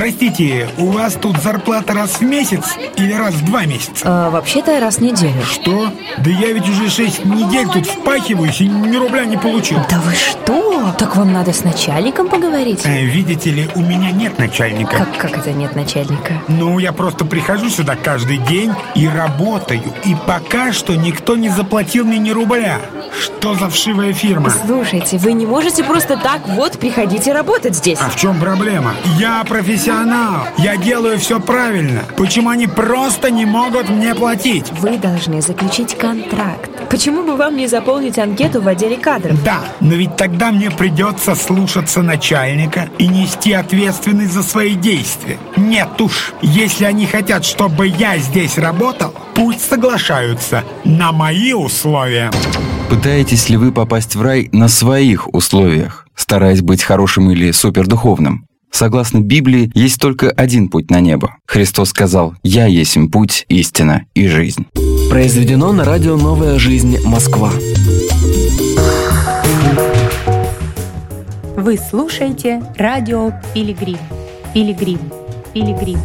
Простите, у вас тут зарплата раз в месяц или раз в 2 месяца? Вообще-то раз в неделю. Что? Да я ведь уже 6 недель тут впахиваюсь и ни рубля не получил. Да вы что? Так вам надо с начальником поговорить? Видите ли, у меня нет начальника. Как это нет начальника? Ну, я просто прихожу сюда каждый день и работаю. И пока что никто не заплатил мне ни рубля. Что за вшивая фирма? Слушайте, вы не можете просто так вот приходить и работать здесь. А в чем проблема? Я профессионал. Я делаю все правильно. Почему они просто не могут мне платить? Вы должны заключить контракт. Почему бы вам не заполнить анкету в отделе кадров? Да, но ведь тогда мне придется слушаться начальника и нести ответственность за свои действия. Нет уж, если они хотят, чтобы я здесь работал, пусть соглашаются на мои условия. Пытаетесь ли вы попасть в рай на своих условиях, стараясь быть хорошим или супердуховным? Согласно Библии, есть только один путь на небо. Христос сказал: «Я есмь путь, истина и жизнь». Произведено на радио «Новая жизнь. Москва». Вы слушаете радио «Пилигрим». «Пилигрим». «Пилигрим».